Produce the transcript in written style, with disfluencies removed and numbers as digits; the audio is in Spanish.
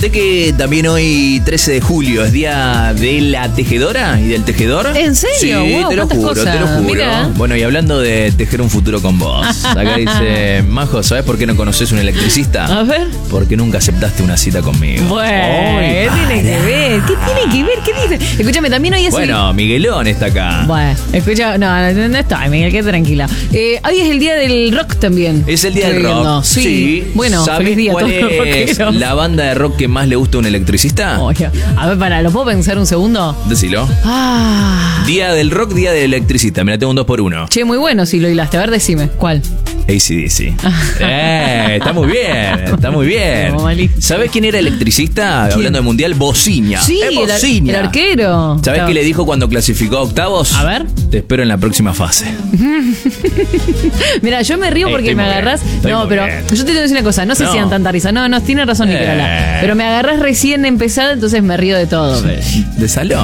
Sé que también hoy, 13 de julio, es día de la tejedora y del tejedor. ¿En serio? Sí, Wow, te lo ¿cuántas juro, cosas? te lo juro. Mirá. Bueno, y hablando de tejer un futuro con vos. Acá dice, Majo, ¿sabes por qué no conoces un electricista? A ver. Porque nunca aceptaste una cita conmigo. Bueno, Ay, ¿qué tiene que ver? ¿Qué tiene que ver? ¿Qué dice? Escúchame, también hoy es Bueno, Miguelón está acá. Bueno, escucha, no está, Miguel, quédate tranquila. Hoy es el día del rock también. Es el día Estoy del rock. viendo. Sí. Bueno, ¿sabés feliz día a cuál todos los es rockeros. la banda de rock que más le gusta a un electricista? Oye, a ver, ¿lo puedo pensar un segundo? Decilo. Día del rock, día del electricista. Mira, tengo un 2x1. Che, muy bueno si lo hilaste. A ver, decime, ¿cuál? AC/DC. Está muy bien, está muy bien. No, malísimo. ¿Sabés quién era electricista? Hablando de mundial, Bociña. Sí, Es el Bociña. arquero. ¿Sabés Estaba- qué le dijo cuando clasificó a octavos? A ver. Te espero en la próxima fase. Mira, yo me río porque Estoy me muy bien, agarrás. estoy No, muy pero bien. yo te tengo que decir una cosa. No sé si dan tanta risa. No, tiene razón, Nicolás. Pero me agarrás recién empezada, entonces me río de todo. De salón.